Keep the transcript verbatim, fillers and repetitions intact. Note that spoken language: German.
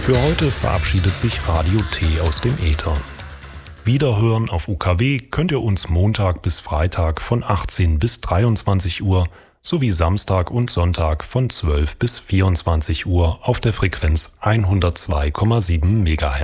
Für heute verabschiedet sich Radio T aus dem Äther. Wiederhören auf U K W könnt ihr uns Montag bis Freitag von achtzehn bis dreiundzwanzig Uhr sowie Samstag und Sonntag von zwölf bis vierundzwanzig Uhr auf der Frequenz hundertzwei Komma sieben Megahertz.